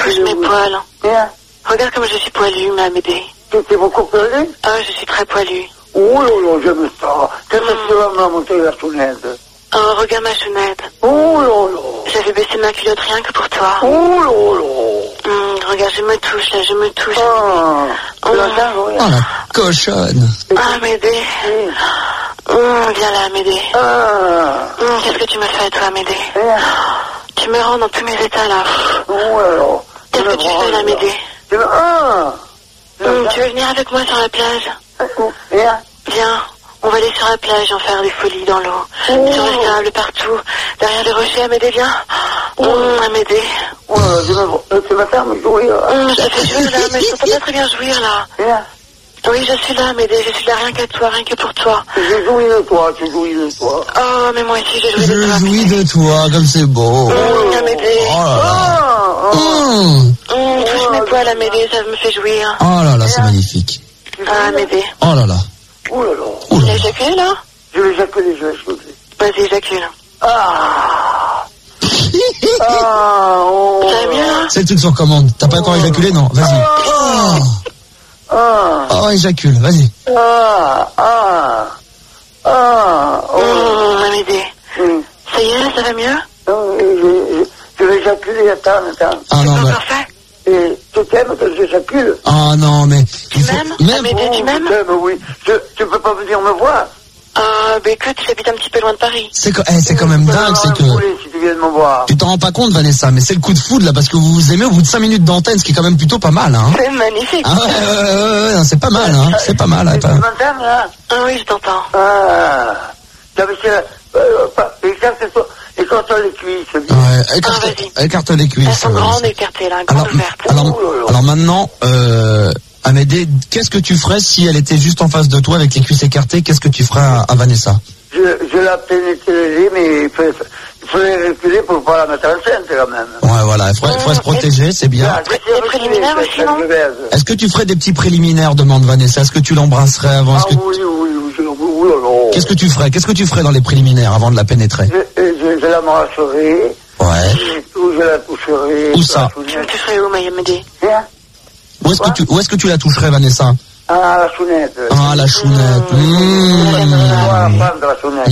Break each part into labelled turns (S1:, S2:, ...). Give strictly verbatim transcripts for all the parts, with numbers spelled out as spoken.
S1: touche mes poils.
S2: Bien.
S1: Regarde comme je suis poilue, ma Amédée.
S2: T'es beaucoup poilue?
S1: Ah, je suis très poilue.
S2: Oh là là, j'aime ça. Qu'est-ce que tu vas me monter la chounette?
S1: Oh, regarde ma chounette.
S2: Oh là là.
S1: J'avais baissé ma culotte rien que pour toi.
S2: Oh là là.
S1: Hum, regarde, je me touche, là, je me touche.
S2: Ah,
S1: Oh,
S2: tu l'entends,
S3: Oh la cochonne.
S1: ah Amédée. Hum, viens là, Amédée.
S2: Ah.
S1: Hum, qu'est-ce que tu me fais, toi, Amédée?
S2: Bien.
S1: Tu me rends dans tous mes états, là.
S2: Oh là là.
S1: Qu'est-ce que tu fais, là, Amédée?
S2: Tu veux... Ah.
S1: Hum, tu veux venir avec moi sur la plage?
S2: Bien.
S1: Viens, on va aller sur la plage en faire des folies dans l'eau.
S2: Oh.
S1: Sur les sables, partout. Derrière les rochers, Amédée, viens.
S2: Oh.
S1: Hum, Amédée.
S2: Oh là là, tu me... Tu vas faire me jouir.
S1: Hum, je te fais jouir, là, mais je t'entends pas très bien jouir, là.
S2: Bien.
S1: Oui, je suis là, Amédée, je suis là rien qu'à toi, rien que pour toi.
S2: J'ai joui de toi, tu jouis de toi.
S1: Oh, mais moi aussi, j'ai joué de
S3: Je
S1: toi.
S3: jouis de toi, comme c'est beau.
S1: Hum, Amédée.
S3: Oh là là.
S2: Ah.
S3: Hum.
S1: Hum, touche mes poils, Amédée, ça me fait jouir.
S3: Oh là là, c'est magnifique.
S1: Ah, Amédée.
S3: Oh là là.
S2: Oh là là.
S3: Oh
S1: Tu
S3: là
S1: l'as
S3: là.
S1: éjaculé, là?
S2: Je vais éjaculer, je vais éjaculer.
S1: Vas-y, éjacule.
S2: Ah. Ah. Oh.
S1: Ça va mieux, là?
S3: C'est le truc sur commande. T'as pas encore éjaculé? Non, vas-y. Oh,
S2: Ah.
S3: oh éjacule, vas-y.
S2: Ah. Ah. Ah. Oh.
S1: Hum, Amédée.
S2: Hum.
S1: Ça y est, ça va mieux?
S2: Non, je, je, je vais éjaculer, attends, attends.
S3: Ah non,
S1: Pas
S3: mais...
S1: encore fait?
S2: Et tu t'aimes que j'éjacule?
S3: Ah non, mais...
S1: Tu m'aimes? Amédée, tu m'aimes?
S2: Je t'aime, oui. Je, tu peux pas venir me voir?
S1: Ah, bah écoute, j'habite un petit peu loin de Paris.
S3: C'est co- eh, c'est quand même dingue, c'est que...
S2: Oui, si tu viens de me voir.
S3: Tu t'en rends pas compte, Vanessa, mais c'est le coup de foudre, là, parce que vous vous aimez au bout de cinq minutes d'antenne, ce qui est quand même plutôt pas mal, hein.
S1: C'est magnifique.
S3: Ah ouais, ouais, ouais, ouais, ouais, c'est pas mal, hein. C'est pas mal,
S2: Et
S3: hein.
S2: tu m'entends, là?
S1: Ah oui, je t'entends.
S2: Ah. T'avais fait... Euh, pas... Écarte-toi, écarte-toi les cuisses. bien.
S3: Ouais, écarte,
S1: Ah, vas-y.
S3: écarte les
S1: Elles
S3: cuisses.
S1: sont
S3: ouais,
S1: grandes
S3: c'est-
S1: écartées, là, grandes
S3: Alors,
S1: ouvertes.
S3: alors,
S2: Oh là là.
S3: alors maintenant, euh, Amédé, qu'est-ce que tu ferais si elle était juste en face de toi avec les cuisses écartées? Qu'est-ce que tu ferais à, à Vanessa?
S2: Je, je la pénétrerai, mais il faut, il faudrait reculer pour pas la mettre enceinte, quand même.
S3: Ouais, voilà, il faudrait, il faudrait se protéger, c'est bien.
S2: Ah, je sais
S1: Les préliminaires
S2: reculer,
S1: aussi, non?
S2: cette mauvaise.
S3: Est-ce que tu ferais des petits préliminaires, demande Vanessa? Est-ce que tu l'embrasserais avant?
S2: Ah
S3: Est-ce que...
S2: oui, oui, oui, je, oui, là, là.
S3: Qu'est-ce que tu ferais? Qu'est-ce que tu ferais dans les préliminaires avant de la pénétrer?
S2: Je, je, je la marcherai,
S3: Ouais.
S2: ou je la toucherai.
S3: Où ça?
S1: Tu me toucherais où, Amédée?
S2: Bien.
S3: Où est-ce que tu, où est-ce que tu la toucherais, Vanessa?
S2: Ah, la chounette.
S3: Ah, la chounette. Mmh.
S2: Voilà, prendre la chounette.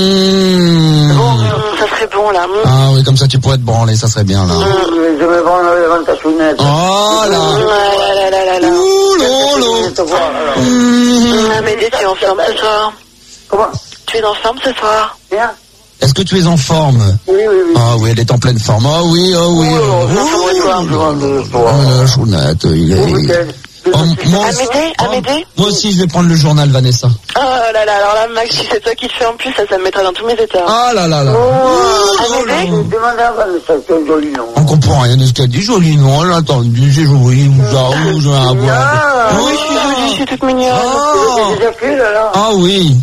S3: Mmh.
S2: Bon,
S1: Hum, ça serait bon, là. Hum.
S3: Ah oui, comme ça tu pourrais te branler, ça serait bien, là.
S2: je, je me vends devant ta chounette.
S3: Oh là.
S1: Ah là là là là.
S3: Ouh là
S2: Je
S3: là.
S2: te vois, alors.
S3: Mmh.
S1: Hum, Amédée, tu es en forme ce soir?
S2: Comment?
S1: Tu es en forme ce soir?
S2: Bien.
S3: Est-ce que tu es en forme?
S2: Oui, oui, oui.
S3: Ah oui, elle est en pleine forme. Ah oui, ah oui.
S2: Oh,
S3: Oh,
S2: je me vois de soir, de soir.
S3: oh, la chounette, il est...
S2: Au week-end.
S3: Oh, moi, aussi,
S1: Amédée,
S3: oh,
S1: Amédée
S3: moi aussi, je vais prendre le journal, Vanessa.
S1: Oh là là, alors là, Max, si c'est toi qui le fais en plus, ça, ça me mettra dans tous mes états.
S3: Ah là là là.
S1: Amédée?
S2: Demande à Vanessa, c'est un joli nom.
S3: On comprend rien de ce qu'elle dit, joli nom, elle a entendu, j'ai joué, vous a, vous a, à boire.
S2: Ah,
S1: Oui, je suis jolie, je suis toute mignonne.
S3: Ah,
S2: j'ai déjà là.
S3: ah oui.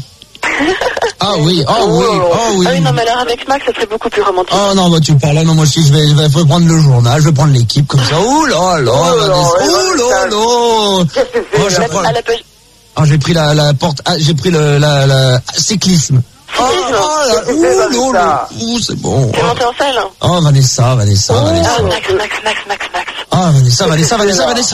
S3: Ah oui, ah oui, ah oui.
S1: Ah oui, non, mais alors avec Max, ça serait beaucoup plus romantique.
S3: Oh non, bah tu parles, non, moi aussi je vais, je vais, faut prendre le journal, je vais prendre l'équipe comme ça. Ouh là là,
S2: Oh là
S3: Vanessa.
S2: là,
S3: Ouh là là.
S2: Qu'est-ce que
S3: Oh,
S2: c'est
S3: je
S2: là?
S3: prends-
S1: À la page...
S3: Ah, j'ai pris la, la porte, ah, j'ai pris le, la, la, cyclisme. Oh,
S1: Cyclisme.
S3: oh là,
S2: Qu'est-ce que
S3: ouh
S2: c'est,
S3: là
S2: Vanessa
S3: là, ouh, c'est bon.
S1: T'es monté en salle?
S3: Oh, Vanessa, Vanessa, Vanessa.
S1: Ah, Max, Max, Max, Max, Max.
S3: Ah, Vanessa, Vanessa, Vanessa, Vanessa.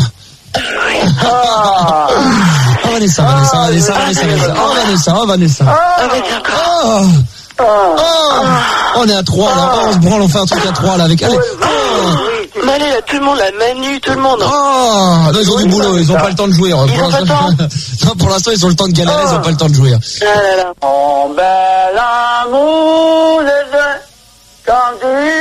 S2: Ah,
S3: Oh, Vanessa, Vanessa, Vanessa, Vanessa, Vanessa. Oh, Vanessa, oh, Vanessa.
S1: Ah, vas-y encore.
S3: Oh,
S2: ah,
S3: oh, on est à trois, là. Oh, on se branle, on fait un truc à trois, là, avec, allez. Oh.
S2: oui,
S1: Mais allez, là, tout le monde, là, Manu, tout le monde.
S3: Oh, non, ils ont du boulot, ils ont pas le temps de jouer.
S1: Ils ont pas le temps.
S3: Non, pour l'instant, ils ont le temps de galérer, ils ont pas le temps de jouer.
S1: Ah là là.
S2: Mon bel amour de deux, quand tu